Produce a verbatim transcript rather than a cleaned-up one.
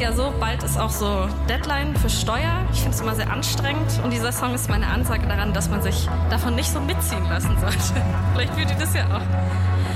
ja so, bald ist auch so Deadline für Steuer. Ich finde es immer sehr anstrengend und dieser Song ist meine Ansage daran, dass man sich davon nicht so mitziehen lassen sollte. Vielleicht fühlt ihr das ja auch.